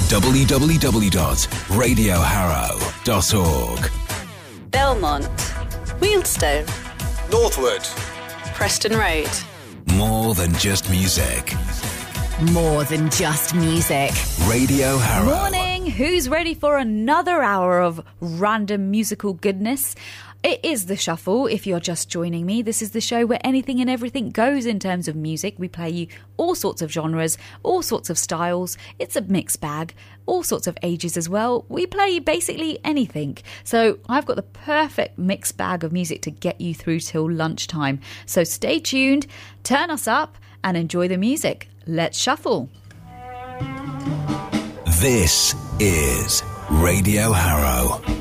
www.radioharrow.org. Belmont, Wealdstone, Northwood, Preston Road. More than just music. More than just music. Radio Harrow. Morning! Who's ready for another hour of random musical goodness? It is The Shuffle, if you're just joining me. This is the show where anything and everything goes in terms of music. We play you all sorts of genres, all sorts of styles. It's a mixed bag, all sorts of ages as well. We play basically anything. So I've got the perfect mixed bag of music to get you through till lunchtime. So stay tuned, turn us up, and enjoy the music. Let's shuffle. This is Radio Harrow.